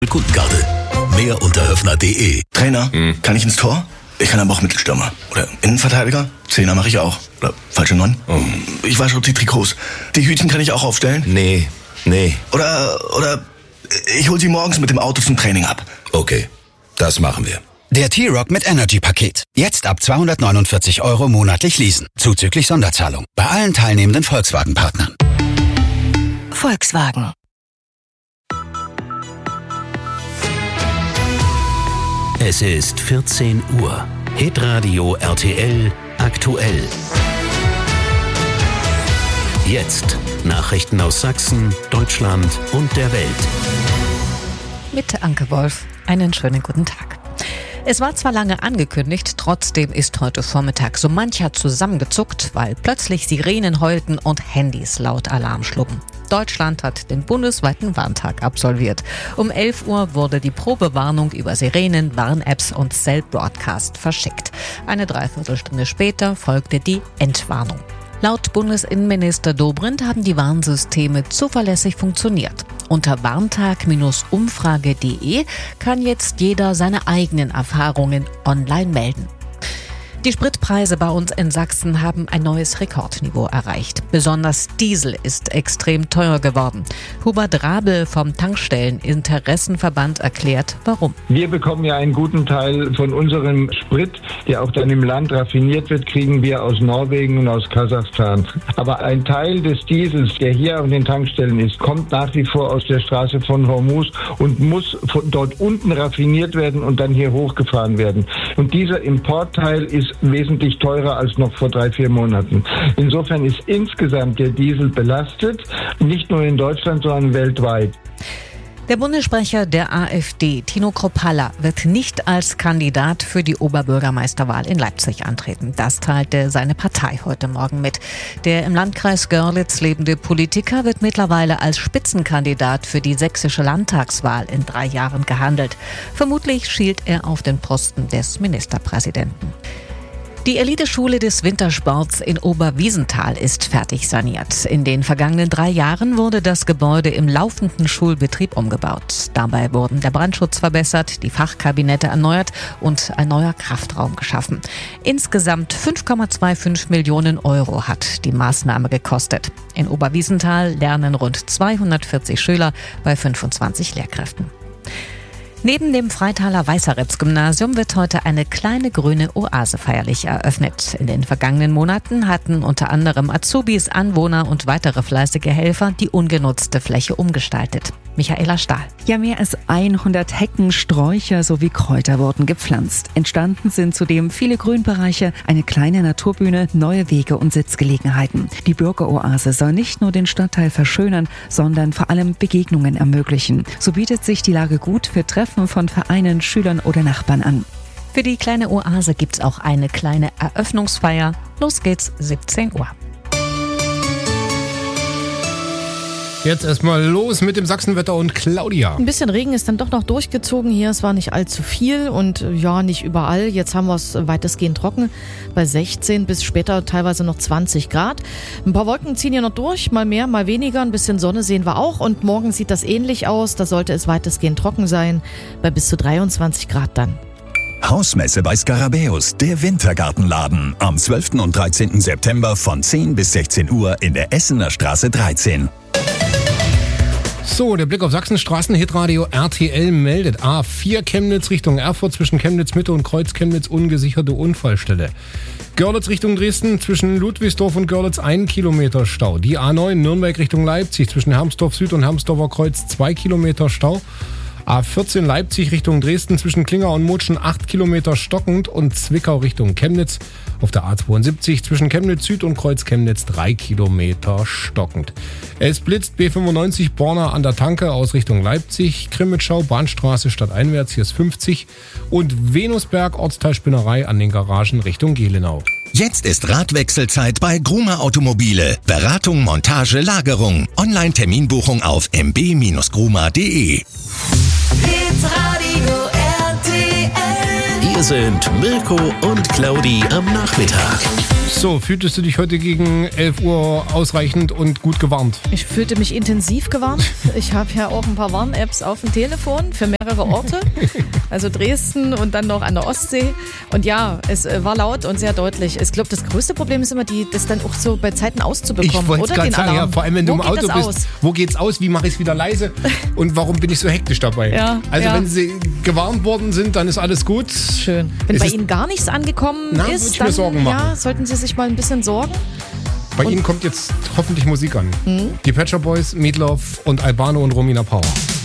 Kundenkarte. Mehr unter höfner.de. Trainer, kann ich ins Tor? Ich kann aber auch Mittelstürmer. Oder Innenverteidiger? Zehner mache ich auch. Oder falsche 9? Ich wasche auch die Trikots. Die Hütchen kann ich auch aufstellen? Nee. Oder ich hol sie morgens mit dem Auto zum Training ab. Okay, das machen wir. Der T-Rock mit Energy-Paket. Jetzt ab 249 € monatlich leasen. Zuzüglich Sonderzahlung. Bei allen teilnehmenden Volkswagen-Partnern. Volkswagen. Es ist 14 Uhr. Hitradio RTL aktuell. Jetzt Nachrichten aus Sachsen, Deutschland und der Welt. Mit Anke Wolf. Einen schönen guten Tag. Es war zwar lange angekündigt, trotzdem ist heute Vormittag so mancher zusammengezuckt, weil plötzlich Sirenen heulten und Handys laut Alarm schlugen. Deutschland hat den bundesweiten Warntag absolviert. Um 11 Uhr wurde die Probewarnung über Sirenen, Warn-Apps und Cell-Broadcast verschickt. Eine Dreiviertelstunde später folgte die Entwarnung. Laut Bundesinnenminister Dobrindt haben die Warnsysteme zuverlässig funktioniert. Unter warntag-umfrage.de kann jetzt jeder seine eigenen Erfahrungen online melden. Die Spritpreise bei uns in Sachsen haben ein neues Rekordniveau erreicht. Besonders Diesel ist extrem teuer geworden. Hubert Rabel vom Tankstelleninteressenverband erklärt, warum. Wir bekommen ja einen guten Teil von unserem Sprit, der auch dann im Land raffiniert wird, kriegen wir aus Norwegen und aus Kasachstan. Aber ein Teil des Diesels, der hier auf den Tankstellen ist, kommt nach wie vor aus der Straße von Hormuz und muss von dort unten raffiniert werden und dann hier hochgefahren werden. Und dieser Importteil ist wesentlich teurer als noch vor 3-4 Monaten. Insofern ist insgesamt der Diesel belastet, nicht nur in Deutschland, sondern weltweit. Der Bundessprecher der AfD, Tino Kruppalla, wird nicht als Kandidat für die Oberbürgermeisterwahl in Leipzig antreten. Das teilte seine Partei heute Morgen mit. Der im Landkreis Görlitz lebende Politiker wird mittlerweile als Spitzenkandidat für die sächsische Landtagswahl in 3 Jahren gehandelt. Vermutlich schielt er auf den Posten des Ministerpräsidenten. Die Eliteschule des Wintersports in Oberwiesenthal ist fertig saniert. In den vergangenen 3 Jahren wurde das Gebäude im laufenden Schulbetrieb umgebaut. Dabei wurden der Brandschutz verbessert, die Fachkabinette erneuert und ein neuer Kraftraum geschaffen. Insgesamt 5,25 Millionen € hat die Maßnahme gekostet. In Oberwiesenthal lernen rund 240 Schüler bei 25 Lehrkräften. Neben dem Freitaler Weißeritz-Gymnasium wird heute eine kleine grüne Oase feierlich eröffnet. In den vergangenen Monaten hatten unter anderem Azubis, Anwohner und weitere fleißige Helfer die ungenutzte Fläche umgestaltet. Michaela Stahl. Ja, mehr als 100 Hecken, Sträucher sowie Kräuter wurden gepflanzt. Entstanden sind zudem viele Grünbereiche, eine kleine Naturbühne, neue Wege und Sitzgelegenheiten. Die Bürgeroase soll nicht nur den Stadtteil verschönern, sondern vor allem Begegnungen ermöglichen. So bietet sich die Lage gut für Treffen von Vereinen, Schülern oder Nachbarn an. Für die kleine Oase gibt's auch eine kleine Eröffnungsfeier. Los geht's, 17 Uhr. Jetzt erstmal los mit dem Sachsenwetter und Claudia. Ein bisschen Regen ist dann doch noch durchgezogen hier. Es war nicht allzu viel und ja, nicht überall. Jetzt haben wir es weitestgehend trocken bei 16 bis später teilweise noch 20 Grad. Ein paar Wolken ziehen hier noch durch, mal mehr, mal weniger. Ein bisschen Sonne sehen wir auch und morgen sieht das ähnlich aus. Da sollte es weitestgehend trocken sein, bei bis zu 23 Grad dann. Hausmesse bei Skarabäus, der Wintergartenladen. Am 12. und 13. September von 10 bis 16 Uhr in der Essener Straße 13. So, der Blick auf Sachsenstraßen, Hitradio RTL meldet. A4 Chemnitz Richtung Erfurt zwischen Chemnitz Mitte und Kreuz Chemnitz ungesicherte Unfallstelle. Görlitz Richtung Dresden zwischen Ludwigsdorf und Görlitz 1 Kilometer Stau. Die A9 Nürnberg Richtung Leipzig zwischen Hermsdorf Süd und Hermsdorfer Kreuz 2 Kilometer Stau. A14 Leipzig Richtung Dresden zwischen Klinger und Mutschen 8 Kilometer stockend und Zwickau Richtung Chemnitz. Auf der A72 zwischen Chemnitz Süd und Kreuz Chemnitz 3 Kilometer stockend. Es blitzt B95 Borna an der Tanke aus Richtung Leipzig, Krimitschau, Bahnstraße stadteinwärts, hier ist 50 und Venusberg Ortsteilspinnerei an den Garagen Richtung Gelenau. Jetzt ist Radwechselzeit bei Gruma Automobile. Beratung, Montage, Lagerung. Online-Terminbuchung auf mb-gruma.de. Hitradio RTL. Hier sind Mirko und Claudi am Nachmittag. So, fühltest du dich heute gegen 11 Uhr ausreichend und gut gewarnt? Ich fühlte mich intensiv gewarnt. Ich habe ja auch ein paar Warn-Apps auf dem Telefon für mehrere Orte. Also Dresden und dann noch an der Ostsee. Und ja, es war laut und sehr deutlich. Ich glaube, das größte Problem ist immer, das dann auch so bei Zeiten auszubekommen. Ich wollte es gerade sagen, ja, vor allem wenn du im Auto bist. Aus? Wo geht's aus? Wie mache ich es wieder leise? Und warum bin ich so hektisch dabei? Ja, also wenn sie gewarnt worden sind, dann ist alles gut. Schön. Wenn bei Ihnen gar nichts angekommen ist, dann sollten Sie sich mal ein bisschen sorgen. Bei Ihnen kommt jetzt hoffentlich Musik an. Die Pet Shop Boys, Meatloaf und Albano und Romina Power.